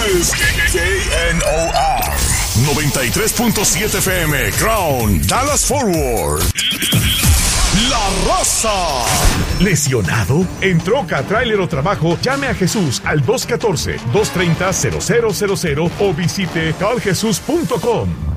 is KNOR 93.7 FM, Crown, Dallas Forward. La Raza. ¿Lesionado? ¿En troca, tráiler o trabajo? Llame a Jesús al 214-230-0000 o visite calljesus.com.